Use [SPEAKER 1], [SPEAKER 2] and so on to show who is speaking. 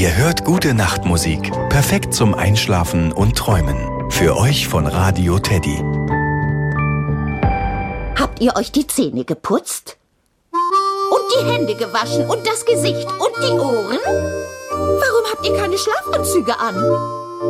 [SPEAKER 1] Ihr hört gute Nachtmusik, perfekt zum Einschlafen und Träumen. Für euch von Radio Teddy.
[SPEAKER 2] Habt ihr euch die Zähne geputzt? Und die Hände gewaschen und das Gesicht und die Ohren? Warum habt ihr keine Schlafanzüge an?